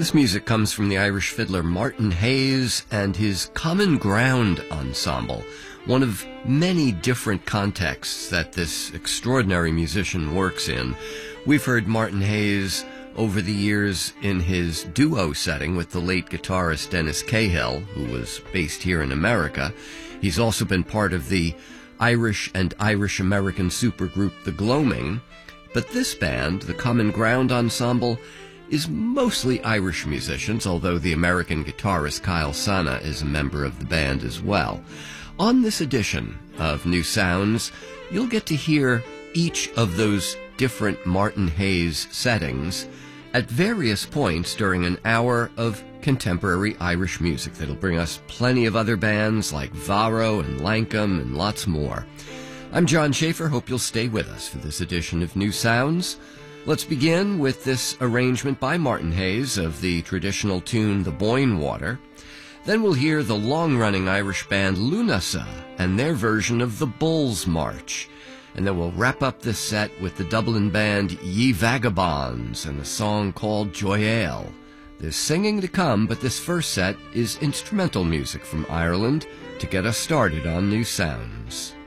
This music comes from the Irish fiddler Martin Hayes and his Common Ground Ensemble, one of many different contexts that this extraordinary musician works in. We've heard Martin Hayes over the years in his duo setting with the late guitarist Dennis Cahill, who was based here in America. He's also been part of the Irish and Irish-American supergroup The Gloaming, but this band, the Common Ground Ensemble, is mostly Irish musicians, although the American guitarist Kyle Sana is a member of the band as well. On this edition of New Sounds, you'll get to hear each of those different Martin Hayes settings at various points during an hour of contemporary Irish music that'll bring us plenty of other bands like Varro and Lankum and lots more. I'm John Schaefer. Hope you'll stay with us for this edition of New Sounds. Let's begin with this arrangement by Martin Hayes of the traditional tune The Boyne Water. Then we'll hear the long-running Irish band Lunasa and their version of the Bulls March. And then we'll wrap up this set with the Dublin band Ye Vagabonds and a song called Joyale. There's singing to come, but this first set is instrumental music from Ireland to get us started on New Sounds.